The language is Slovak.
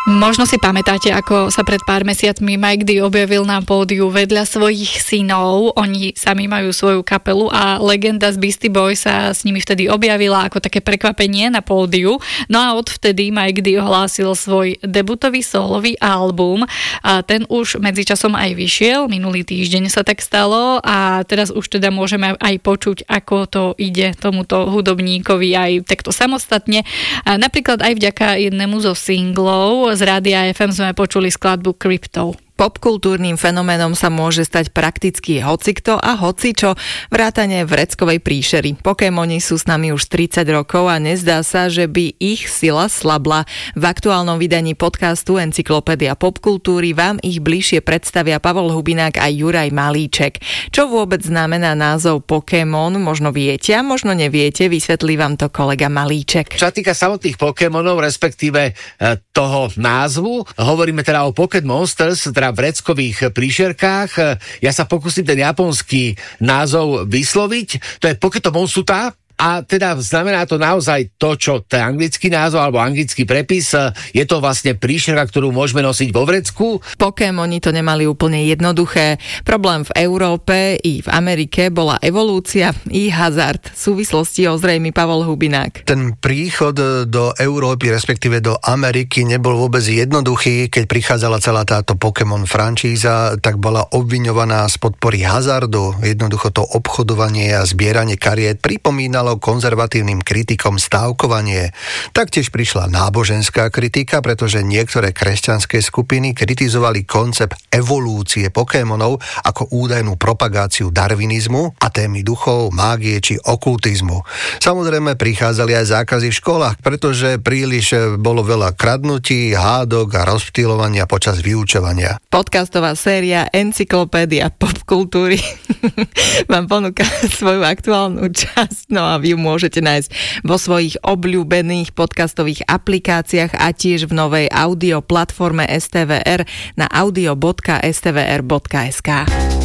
Možno si pamätáte, ako sa pred pár mesiacmi Mike D objavil na pódiu vedľa svojich synov. Oni sami majú svoju kapelu a legenda z Beastie Boys sa s nimi vtedy objavila ako také prekvapenie na pódiu. No a odvtedy Mike D ohlásil svoj debutový solový album. A ten už medzičasom aj vyšiel. Minulý týždeň sa tak stalo a teraz už teda môžeme aj počuť, ako to ide tomuto hudobníkovi aj takto samostatne. A napríklad aj vďaka jednému zo singlov z Rádia FM sme počuli skladbu Crypto. Popkultúrnym fenoménom sa môže stať prakticky hocikto a hocičo, vrátane vreckovej príšery. Pokémoni sú s nami už 30 rokov a nezdá sa, že by ich sila slabla. V aktuálnom vydaní podcastu Encyklopédia popkultúry vám ich bližšie predstavia Pavol Hubinák a Juraj Malíček. Čo vôbec znamená názov Pokémon? Možno viete a možno neviete, vysvetlí vám to kolega Malíček. Čo sa týka samotných Pokémonov, respektíve toho názvu, hovoríme teda o Pocket Monsters, teda vreckových príšerkách. Ja sa pokúsim ten japonský názov vysloviť. To je Poketo Monsuta. A teda znamená to naozaj to, čo ten anglický názov alebo anglický prepis, je to vlastne príšerka, ktorú môžeme nosiť vo vrecku. Pokémoni to nemali úplne jednoduché. Problém v Európe i v Amerike bola evolúcia i hazard. V súvislosti ozrejmí Pavol Hubinák. Ten príchod do Európy, respektíve do Ameriky nebol vôbec jednoduchý. Keď prichádzala celá táto Pokémon franšíza, tak bola obviňovaná z podpory hazardu. Jednoducho to obchodovanie a zbieranie kariet pripomínalo konzervatívnym kritikom stávkovanie. Taktiež prišla náboženská kritika, pretože niektoré kresťanské skupiny kritizovali koncept evolúcie Pokémonov ako údajnú propagáciu darwinizmu a témy duchov, mágie či okultizmu. Samozrejme prichádzali aj zákazy v školách, pretože príliš bolo veľa kradnutí, hádok a rozptýlovania počas vyučovania. Podcastová séria Encyklopédia popkultúry vám ponúka svoju aktuálnu časť, no a vy ju môžete nájsť vo svojich obľúbených podcastových aplikáciách a tiež v novej audio platforme STVR na audio.stvr.sk.